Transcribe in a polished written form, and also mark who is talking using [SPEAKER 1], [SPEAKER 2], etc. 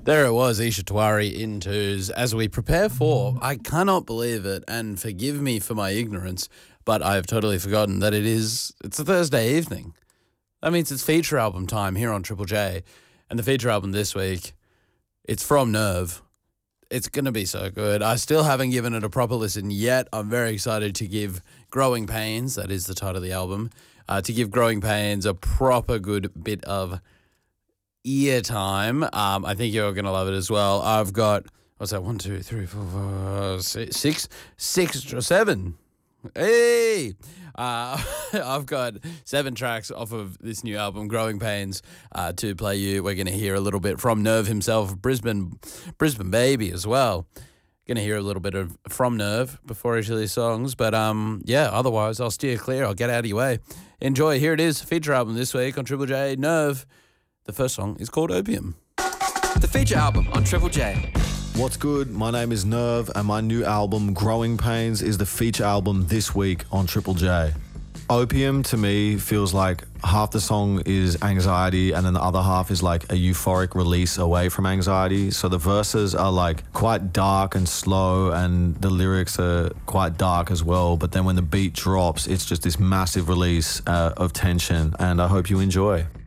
[SPEAKER 1] There it was, Isha Tawari in twos. As we prepare for, I cannot believe it, and forgive me for my ignorance, but I have totally forgotten that it's a Thursday evening. That means it's feature album time here on Triple J. And the feature album this week, it's from Nerve. It's going to be so good. I still haven't given it a proper listen yet. I'm very excited to give Growing Pains, that is the title of the album, to give Growing Pains a proper good bit of ear time. I think you're going to love it as well. I've got, what's that, 1, 2, 3, 4, 5, 6, 7. Hey! I've got 7 tracks off of this new album, Growing Pains, to play you. We're going to hear a little bit from Nerve himself, Brisbane Baby as well. Going to hear a little bit from Nerve before each of these songs. But otherwise I'll steer clear. I'll get out of your way. Enjoy. Here it is, feature album this week on Triple J, Nerve. The first song is called Opium.
[SPEAKER 2] The feature album on Triple J.
[SPEAKER 3] What's good? My name is Nerve, and my new album, Growing Pains, is the feature album this week on Triple J. Opium, to me, feels like half the song is anxiety, and then the other half is like a euphoric release away from anxiety. So the verses are like quite dark and slow, and the lyrics are quite dark as well. But then when the beat drops, it's just this massive release of tension, and I hope you enjoy.